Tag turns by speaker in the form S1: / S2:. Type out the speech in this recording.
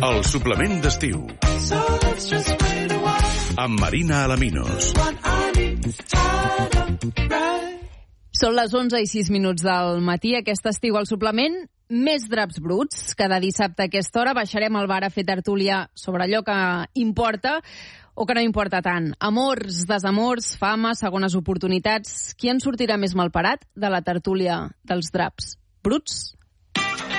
S1: El suplement d'estiu. Amb Marina Alaminos.
S2: Són les 11:06 del matí. Aquest estiu al suplement, més draps bruts. Cada dissabte a aquesta hora baixarem al bar a fer tertúlia sobre allò que importa o que no importa tant. Amors, desamors, fama, segones oportunitats. Qui en sortirà més malparat de la tertúlia dels draps bruts?